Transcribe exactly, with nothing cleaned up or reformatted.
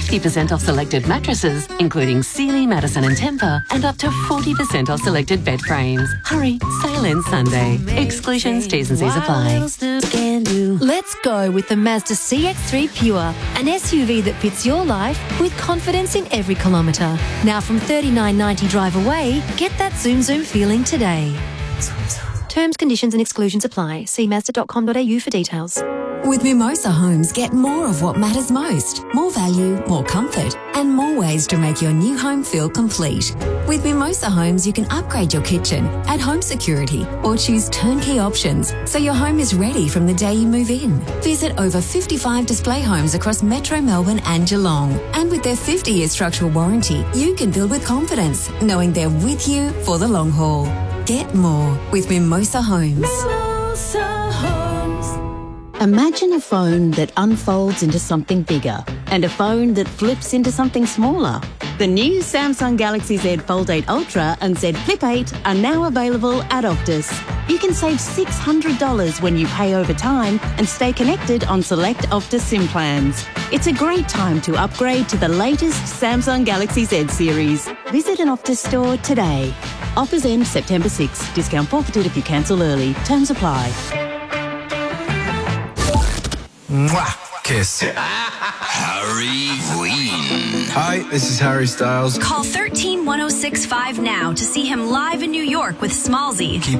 fifty percent off selected mattresses, including Sealy, Madison and Tempur, and up to forty percent off selected bed frames. Hurry, sale ends Sunday. Exclusions, T's and C's apply. Let's go with the Mazda C X three Pure, an S U V that fits your life with confidence in every kilometre. Now from thirty-nine ninety drive away, get that zoom zoom feeling today. Terms, conditions and exclusions apply. See mazda dot com dot a u for details. With Mimosa Homes, get more of what matters most. More value, more comfort, and more ways to make your new home feel complete. With Mimosa Homes, you can upgrade your kitchen, add home security, or choose turnkey options so your home is ready from the day you move in. Visit over fifty-five display homes across Metro Melbourne and Geelong. And with their fifty-year structural warranty, you can build with confidence, knowing they're with you for the long haul. Get more with Mimosa Homes. Mimosa Homes. Imagine a phone that unfolds into something bigger and a phone that flips into something smaller. The new Samsung Galaxy Z Fold eight Ultra and Z Flip eight are now available at Optus. You can save six hundred dollars when you pay over time and stay connected on select Optus SIM plans. It's a great time to upgrade to the latest Samsung Galaxy Z series. Visit an Optus store today. Offers end September sixth. Discount forfeited if you cancel early. Terms apply. Mwah! Kiss. Harry Queen. Hi, this is Harry Styles. Call one three one oh six five now to see him live in New York with Smallzy. Keep